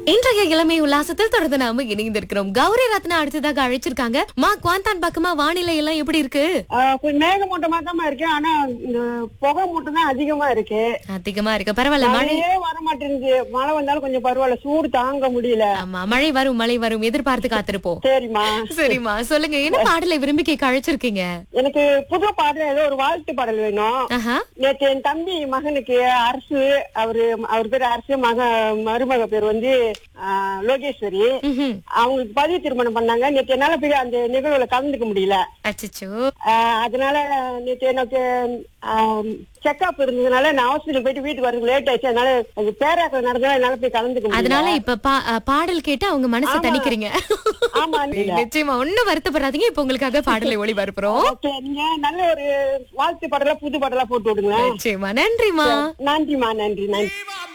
இன்றைய இளமை உல்லாசத்தில் தொடர்ந்து நாம இணைந்திருக்கிறோம். கௌரி ரத்னா அடுத்ததாக அழைச்சிருக்காங்க. குவாந்தான் பக்கமா வானிலை எல்லாம் எப்படி இருக்கு? கொஞ்சம் மேகமூட்டமா தான் இருக்கு. ஆனா இந்த புகை மூட்டம் தான் அதிகமா இருக்கு. அதிகமா இருக்கு. பரவாயில்ல, மழையே வர மாட்டேங்குது. மழை வந்தாலும் கொஞ்சம் பரவாயில்ல, சூடு தாங்க முடியல. ஆமா, மழை வரும் மழை வரும் எதிர்பார்த்து காத்திருப்போம். சரிம்மா. சரிம்மா, சொல்லுங்க, என்ன பாடலை விரும்பி கேட்க அழைச்சிருக்கீங்க? எனக்கு புது பாடல், ஏதோ ஒரு வாழ்த்து பாடல் வேணும். ஆஹா. நேற்று என் தம்பி மகனுக்கு அரசு, அவர் பேர் அரசு, மருமக பேர் வந்து லோகேஸ்வரி. அவங்களுக்கு பதிவு திருமணம் பண்ணாங்க. நேற்று என்னால போய் அந்த நிகழ்வுல கலந்துக்க முடியல. அச்சச்சோ. அதனால நேற்று எனக்கு செக்அப் இருந்ததுனால நான் ஹாஸ்பிட்டல் போயிட்டு வீட்டுக்கு வரதுக்கு லேட் ஆயிடுச்சு. அதனால பேராக்கள் நடந்ததால என்னால போய் கலந்துக்க முடியல. அதனால இப்ப பாடல் கேட்டு அவங்க மனசை தணிக்கிறீங்க. ஆமா, நிச்சயமா ஒண்ணும் வருத்தப்படாதீங்க. இப்ப உங்களுக்காக பாடலை ஒளிபரப்புறோம். நீங்க நல்ல ஒரு வாழ்த்து பாடலா புது பாடலா போட்டு விடுங்க. நிச்சயமா. நன்றிமா. நன்றிமா. நன்றி.